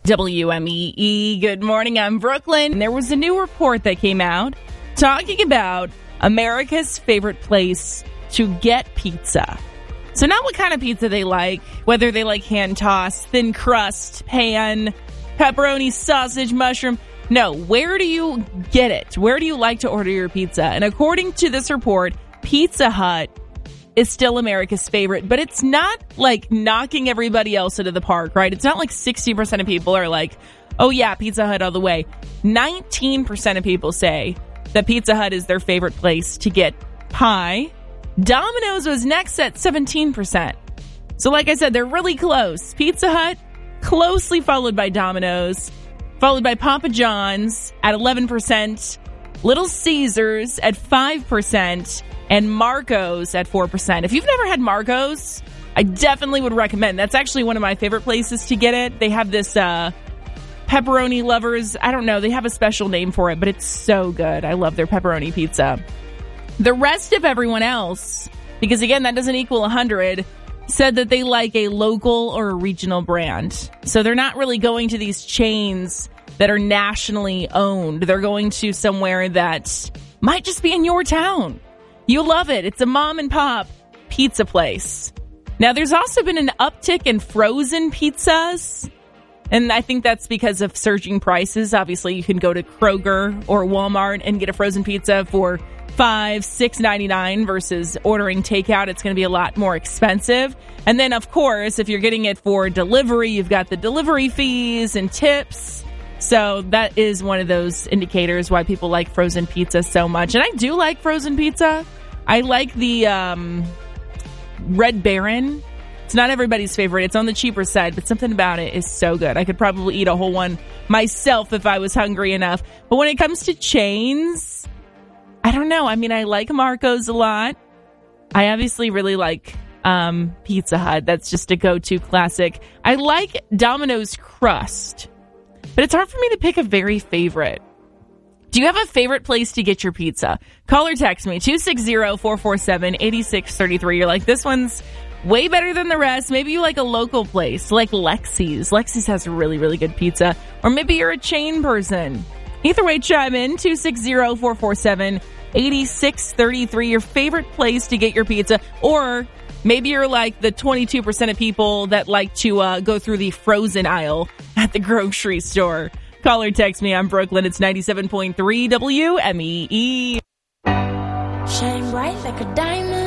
WMEE. Good morning. I'm Brooklyn. There was a new report that came out talking about America's favorite place to get pizza. So not what kind of pizza they like, whether they like hand tossed, thin crust, pan, pepperoni, sausage, mushroom. No, where do you get it? Where do you like to order your pizza? And according to this report, Pizza Hut is still America's favorite, but it's not like knocking everybody else into the park, right? It's not like 60% of people are like, oh yeah, Pizza Hut all the way. 19% of people say that Pizza Hut is their favorite place to get pie. Domino's was next at 17%. So like I said, they're really close. Pizza Hut, closely followed by Domino's, followed by Papa John's at 11%, Little Caesars at 5%, and Marco's at 4%. If you've never had Marco's, I definitely would recommend. That's actually one of my favorite places to get it. They have this pepperoni lovers. I don't know. They have a special name for it, but it's so good. I love their pepperoni pizza. The rest of everyone else, because again, that doesn't equal 100, said that they like a local or a regional brand. So they're not really going to these chains that are nationally owned. They're going to somewhere that might just be in your town. You love it. It's a mom and pop pizza place. Now, there's also been an uptick in frozen pizzas, and I think that's because of surging prices. Obviously, you can go to Kroger or Walmart and get a frozen pizza for $6.99 versus ordering takeout. It's going to be a lot more expensive. And then, of course, if you're getting it for delivery, you've got the delivery fees and tips. So that is one of those indicators why people like frozen pizza so much. And I do like frozen pizza. I like the Red Baron. It's not everybody's favorite. It's on the cheaper side, but something about it is so good. I could probably eat a whole one myself if I was hungry enough. But when it comes to chains, I don't know. I mean, I like Marco's a lot. I obviously really like Pizza Hut. That's just a go-to classic. I like Domino's crust, but it's hard for me to pick a very favorite. Do you have a favorite place to get your pizza? Call or text me, 260-447-8633. You're like, this one's way better than the rest. Maybe you like a local place, like Lexi's. Lexi's has really, really good pizza. Or maybe you're a chain person. Either way, chime in, 260-447-8633. Your favorite place to get your pizza. Or maybe you're like the 22% of people that like to go through the frozen aisle at the grocery store. Call or text me. I'm Brooklyn. It's 97.3 WMEE. Shine bright like a diamond.